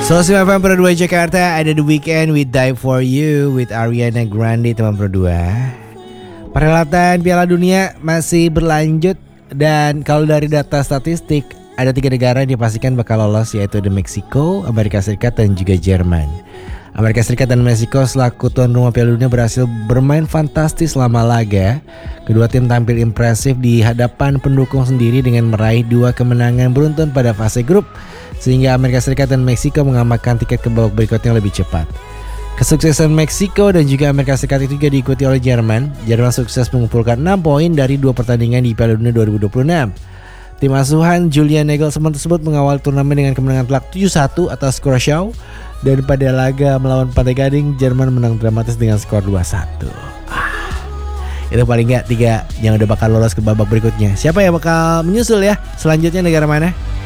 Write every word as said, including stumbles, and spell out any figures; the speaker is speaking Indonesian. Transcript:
Sosial F M Pro dua Jakarta, ada The Weekend with Die For You with Ariana Grande teman Pro dua. Perhelatan Piala Dunia masih berlanjut dan kalau dari data statistik ada tiga negara yang dipastikan bakal lolos, yaitu The Meksiko, Amerika Serikat dan juga Jerman. Amerika Serikat dan Meksiko selaku tuan rumah Piala Dunia berhasil bermain fantastis selama laga. Kedua tim tampil impresif di hadapan pendukung sendiri dengan meraih dua kemenangan beruntun pada fase grup, sehingga Amerika Serikat dan Meksiko mengamankan tiket ke babak berikutnya lebih cepat. Kesuksesan Meksiko dan juga Amerika Serikat itu juga diikuti oleh Jerman. Jerman sukses mengumpulkan enam poin dari dua pertandingan di Piala Dunia dua ribu dua puluh enam. Tim asuhan Julian Nagelsmann tersebut mengawal turnamen dengan kemenangan telak tujuh satu atas Kroasia, dan pada laga melawan Pantai Gading, Jerman menang dramatis dengan skor dua satu. Ah, itu paling nggak tiga yang udah bakal lolos ke babak berikutnya. Siapa yang bakal menyusul ya? Selanjutnya negara mana?